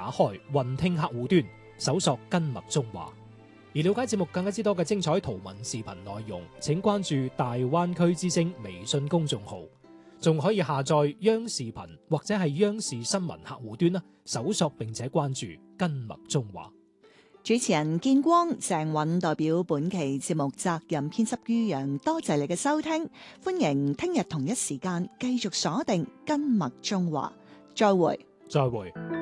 打開雲聽客戶端，搜索跟麥中華。而了解節目更加之多嘅精彩圖文視頻內容，請關注大灣區之聲微信公眾號，仲可以下載央視頻或者係央視新聞客戶端啦，搜索並且關注跟麥中華。 主持人建光、鄭韻代表本期節目責任編輯于洋，多謝你嘅收聽，歡迎聽日同一時間繼續鎖定跟麥中華，再會。 再會。